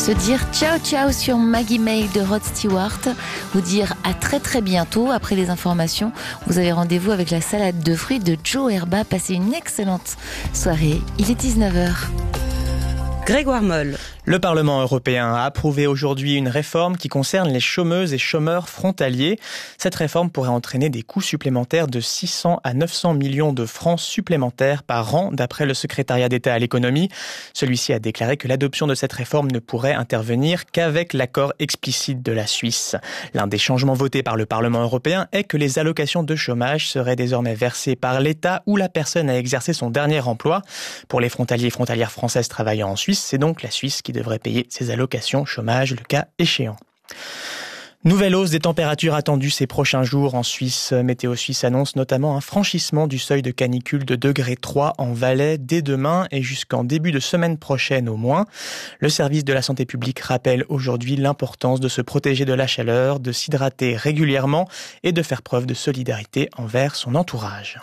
Se dire ciao ciao sur Maggie May de Rod Stewart ou dire à très très bientôt. Après les informations, vous avez rendez-vous avec la salade de fruits de Joe Herba. Passez une excellente soirée. Il est 19h. Grégoire Moll. Le Parlement européen a approuvé aujourd'hui une réforme qui concerne les chômeuses et chômeurs frontaliers. Cette réforme pourrait entraîner des coûts supplémentaires de 600 à 900 millions de francs supplémentaires par an, d'après le secrétariat d'État à l'économie. Celui-ci a déclaré que l'adoption de cette réforme ne pourrait intervenir qu'avec l'accord explicite de la Suisse. L'un des changements votés par le Parlement européen est que les allocations de chômage seraient désormais versées par l'État où la personne a exercé son dernier emploi. Pour les frontaliers et frontalières françaises travaillant en Suisse, c'est donc la Suisse qui devrait payer ses allocations chômage le cas échéant. Nouvelle hausse des températures attendues ces prochains jours en Suisse. Météo Suisse annonce notamment un franchissement du seuil de canicule de degré 3 en Valais dès demain et jusqu'en début de semaine prochaine au moins. Le service de la santé publique rappelle aujourd'hui l'importance de se protéger de la chaleur, de s'hydrater régulièrement et de faire preuve de solidarité envers son entourage.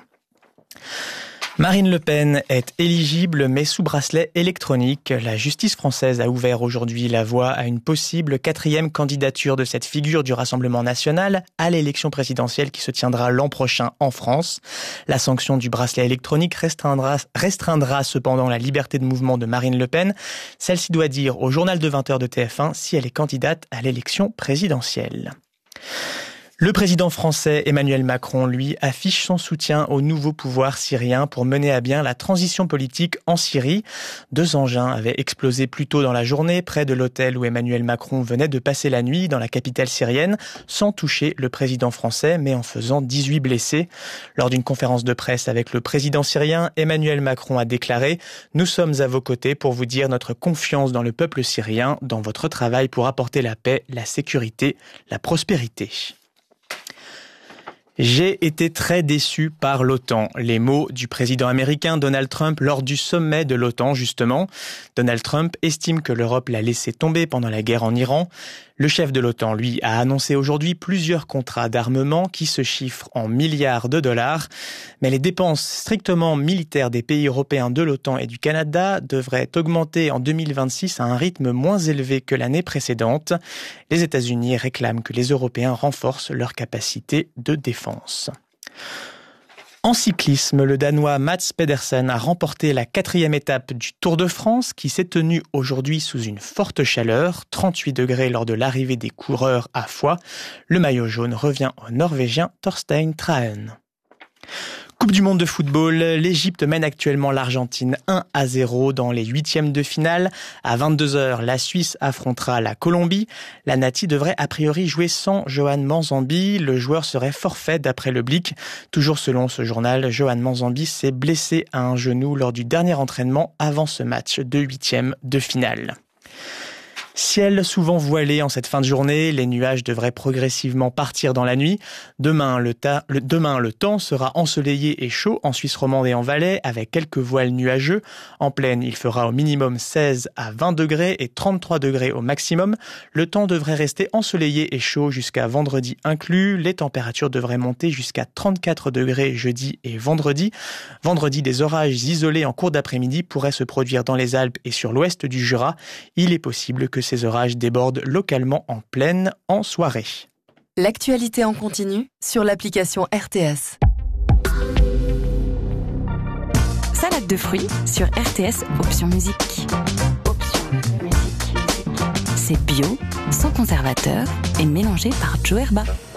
Marine Le Pen est éligible mais sous bracelet électronique. La justice française a ouvert aujourd'hui la voie à une possible 4e candidature de cette figure du Rassemblement national à l'élection présidentielle qui se tiendra l'an prochain en France. La sanction du bracelet électronique restreindra cependant la liberté de mouvement de Marine Le Pen. Celle-ci doit dire au journal de 20h de TF1 si elle est candidate à l'élection présidentielle. Le président français Emmanuel Macron, lui, affiche son soutien au nouveau pouvoir syrien pour mener à bien la transition politique en Syrie. 2 engins avaient explosé plus tôt dans la journée près de l'hôtel où Emmanuel Macron venait de passer la nuit dans la capitale syrienne, sans toucher le président français, mais en faisant 18 blessés. Lors d'une conférence de presse avec le président syrien, Emmanuel Macron a déclaré « Nous sommes à vos côtés pour vous dire notre confiance dans le peuple syrien, dans votre travail pour apporter la paix, la sécurité, la prospérité ». J'ai été très déçu par l'OTAN. Les mots du président américain Donald Trump lors du sommet de l'OTAN, justement. Donald Trump estime que l'Europe l'a laissé tomber pendant la guerre en Iran. Le chef de l'OTAN, lui, a annoncé aujourd'hui plusieurs contrats d'armement qui se chiffrent en milliards de dollars. Mais les dépenses strictement militaires des pays européens de l'OTAN et du Canada devraient augmenter en 2026 à un rythme moins élevé que l'année précédente. Les États-Unis réclament que les Européens renforcent leur capacité de défense. En cyclisme, le Danois Mats Pedersen a remporté la 4e étape du Tour de France qui s'est tenue aujourd'hui sous une forte chaleur, 38 degrés lors de l'arrivée des coureurs à Foix. Le maillot jaune revient au Norvégien Thorstein Trahen. Coupe du monde de football, l'Égypte mène actuellement l'Argentine 1-0 dans les 8e de finale. À 22h, la Suisse affrontera la Colombie. La Nati devrait a priori jouer sans Johan Manzambi. Le joueur serait forfait d'après le Blick. Toujours selon ce journal, Johan Manzambi s'est blessé à un genou lors du dernier entraînement avant ce match de 8e de finale. Ciel souvent voilé en cette fin de journée, les nuages devraient progressivement partir dans la nuit. Demain, le temps sera ensoleillé et chaud en Suisse romande et en Valais, avec quelques voiles nuageux. En plaine, il fera au minimum 16 à 20 degrés et 33 degrés au maximum. Le temps devrait rester ensoleillé et chaud jusqu'à vendredi inclus. Les températures devraient monter jusqu'à 34 degrés jeudi et vendredi. Vendredi, des orages isolés en cours d'après-midi pourraient se produire dans les Alpes et sur l'ouest du Jura. Il est possible que ces orages débordent localement en plaine en soirée. L'actualité en continu sur l'application RTS. Salade de fruits sur RTS Option Musique. C'est bio, sans conservateur et mélangé par Joe Herba.